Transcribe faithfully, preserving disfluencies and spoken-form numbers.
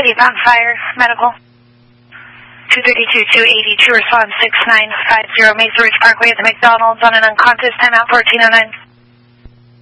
City Bound Fire, medical. two thirty-two, two eighty-two, response six nine five zero, Mesa Ridge Parkway at the McDonald's on an unconscious, timeout fourteen oh nine.